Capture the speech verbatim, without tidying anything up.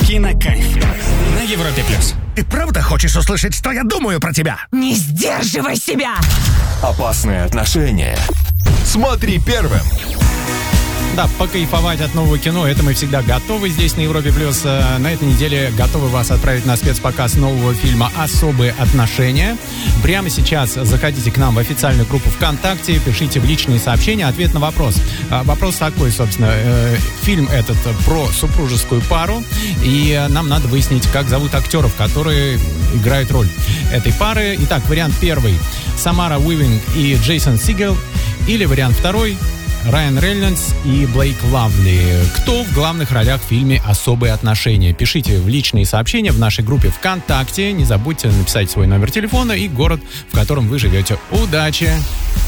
Кинокайф на Европе плюс. Ты правда хочешь услышать, что я думаю про тебя? Не сдерживай себя! Опасные отношения. Смотри первым. Да, покайфовать от нового кино, это мы всегда готовы здесь на Европе+. плюс. На этой неделе готовы вас отправить на спецпоказ нового фильма «Особые отношения». Прямо сейчас заходите к нам в официальную группу ВКонтакте, пишите в личные сообщения ответ на вопрос. Вопрос такой, собственно, фильм этот про супружескую пару, и нам надо выяснить, как зовут актеров, которые играют роль этой пары. Итак, вариант первый — Самара Уивинг и Джейсон Сигел, или вариант второй — Райан Рейнольдс и Блейк Лавли. Кто в главных ролях в фильме «Особые отношения»? Пишите в личные сообщения в нашей группе ВКонтакте. Не забудьте написать свой номер телефона и город, в котором вы живете. Удачи!